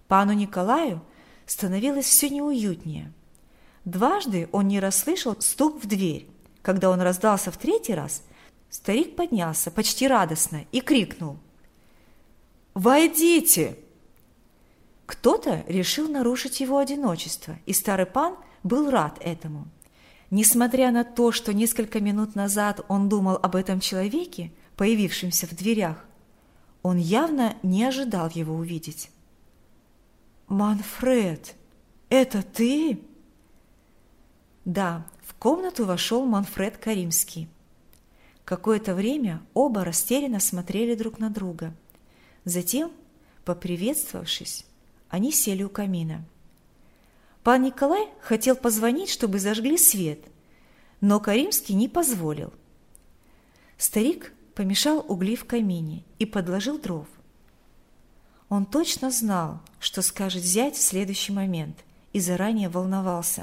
Пану Николаю становилось все неуютнее. Дважды он не расслышал стук в дверь. Когда он раздался в третий раз, старик поднялся почти радостно и крикнул: «Войдите!» Кто-то решил нарушить его одиночество, и старый пан был рад этому. Несмотря на то, что несколько минут назад он думал об этом человеке, появившемся в дверях, он явно не ожидал его увидеть. «Манфред, это ты?» Да, в комнату вошел Манфред Каримский. Какое-то время оба растерянно смотрели друг на друга. Затем, поприветствовавшись, они сели у камина. Пан Николай хотел позвонить, чтобы зажгли свет, но Каримский не позволил. Старик помешал угли в камине и подложил дров. Он точно знал, что скажет зять в следующий момент, и заранее волновался.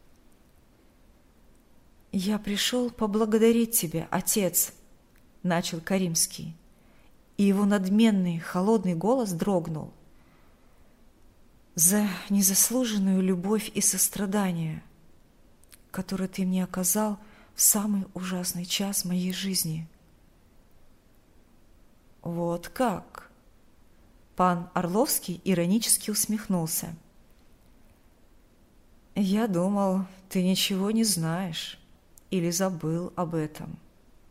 «Я пришел поблагодарить тебя, отец», – начал Каримский, и его надменный, холодный голос дрогнул. «За незаслуженную любовь и сострадание, которое ты мне оказал в самый ужасный час моей жизни». «Вот как?» Пан Орловский иронически усмехнулся. «Я думал, ты ничего не знаешь или забыл об этом».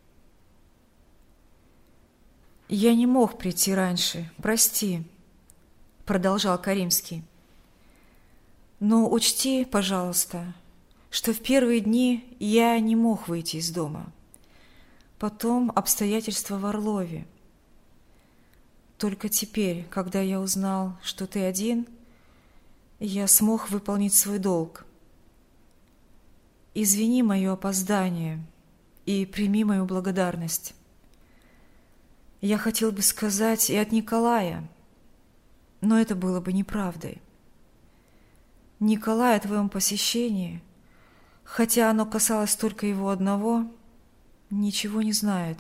«Я не мог прийти раньше, прости», – продолжал Каримский. «Но учти, пожалуйста, что в первые дни я не мог выйти из дома. Потом обстоятельства в Орлове. Только теперь, когда я узнал, что ты один, я смог выполнить свой долг. Извини мое опоздание и прими мою благодарность. Я хотел бы сказать и от Николая, но это было бы неправдой. Николай о твоем посещении, хотя оно касалось только его одного, ничего не знает.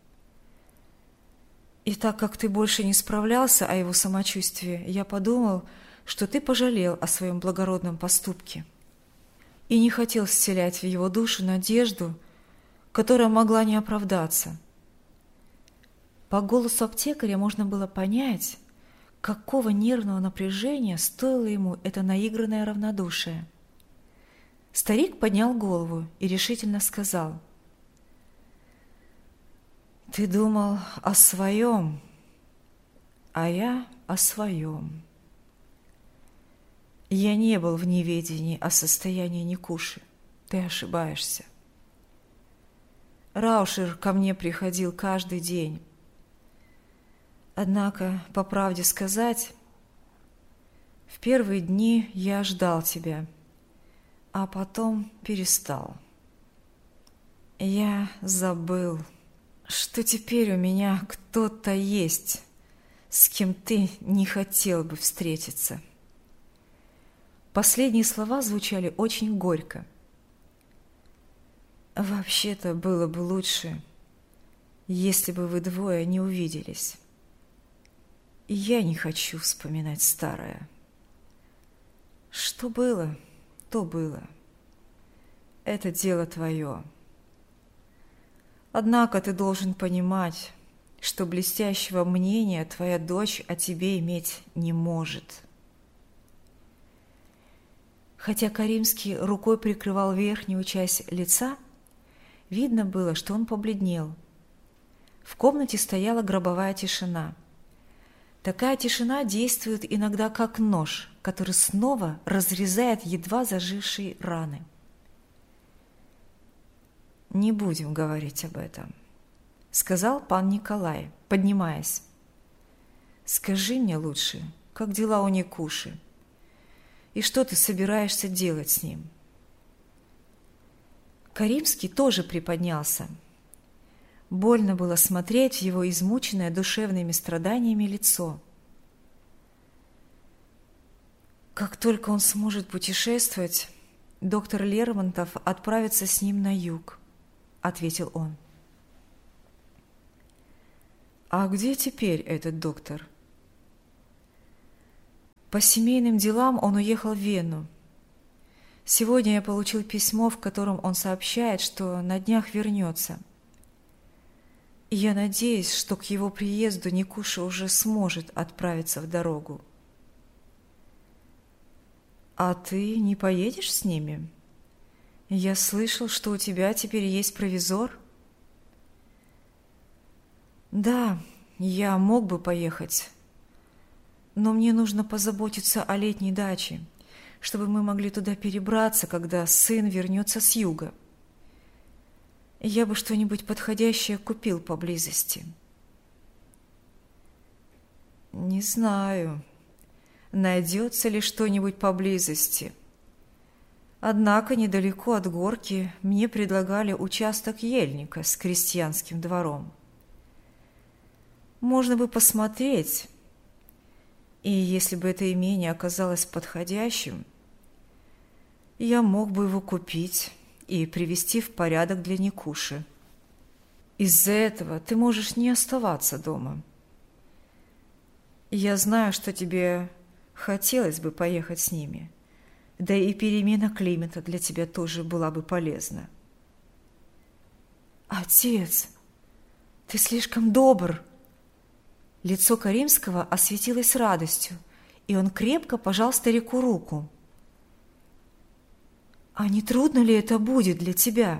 И так как ты больше не справлялся о его самочувствии, я подумал, что ты пожалел о своем благородном поступке и не хотел вселять в его душу надежду, которая могла не оправдаться. По голосу аптекаря можно было понять, какого нервного напряжения стоило ему это наигранное равнодушие. Старик поднял голову и решительно сказал: «Ты думал о своем, а я о своем. Я не был в неведении о состоянии Никуши. Ты ошибаешься. Раушер ко мне приходил каждый день. Однако, по правде сказать, в первые дни я ждал тебя, а потом перестал. Я забыл, что теперь у меня кто-то есть, с кем ты не хотел бы встретиться». Последние слова звучали очень горько. «Вообще-то было бы лучше, если бы вы двое не увиделись. И я не хочу вспоминать старое. Что было, то было. Это дело твое. Однако ты должен понимать, что блестящего мнения твоя дочь о тебе иметь не может». Хотя Каримский рукой прикрывал верхнюю часть лица, видно было, что он побледнел. В комнате стояла гробовая тишина. Такая тишина действует иногда как нож, который снова разрезает едва зажившие раны. «Не будем говорить об этом», — сказал пан Николай, поднимаясь. «Скажи мне лучше, как дела у Никуши, и что ты собираешься делать с ним?» Каримский тоже приподнялся. Больно было смотреть в его измученное душевными страданиями лицо. «Как только он сможет путешествовать, доктор Лермонтов отправится с ним на юг», — ответил он. «А где теперь этот доктор?» По семейным делам он уехал в Вену. Сегодня я получил письмо, в котором он сообщает, что на днях вернется. И я надеюсь, что к его приезду Никуша уже сможет отправиться в дорогу. А ты не поедешь с ними? Я слышал, что у тебя теперь есть провизор. Да, я мог бы поехать, но мне нужно позаботиться о летней даче, чтобы мы могли туда перебраться, когда сын вернется с юга. Я бы что-нибудь подходящее купил поблизости. Не знаю, найдется ли что-нибудь поблизости. Однако недалеко от горки мне предлагали участок ельника с крестьянским двором. Можно бы посмотреть, и если бы это имение оказалось подходящим, я мог бы его купить и привести в порядок для Никуши. Из-за этого ты можешь не оставаться дома. Я знаю, что тебе хотелось бы поехать с ними, да и перемена климата для тебя тоже была бы полезна. Отец, ты слишком добр. Лицо Каримского осветилось радостью, и он крепко пожал старику руку. «А не трудно ли это будет для тебя?»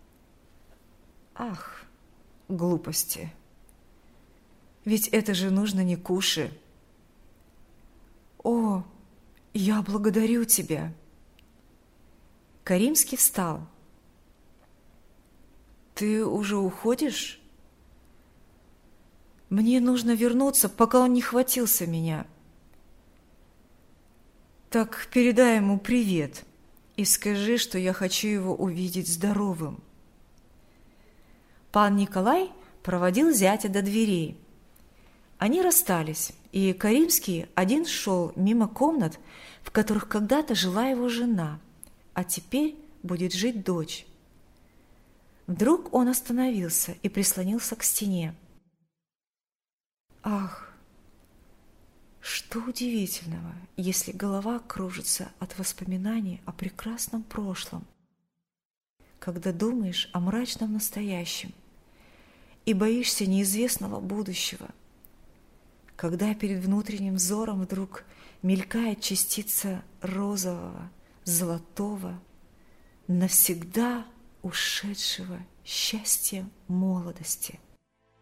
«Ах, глупости! Ведь это же нужно Никуше!» «О, я благодарю тебя!» Каримский встал. «Ты уже уходишь?» «Мне нужно вернуться, пока он не хватился меня». «Так передай ему привет и скажи, что я хочу его увидеть здоровым». Пан Николай проводил зятя до дверей. Они расстались, и Каримский один шел мимо комнат, в которых когда-то жила его жена, а теперь будет жить дочь. Вдруг он остановился и прислонился к стене. Ах, что удивительного, если голова кружится от воспоминаний о прекрасном прошлом, когда думаешь о мрачном настоящем и боишься неизвестного будущего, когда перед внутренним взором вдруг мелькает частица розового, золотого, навсегда ушедшего счастья молодости.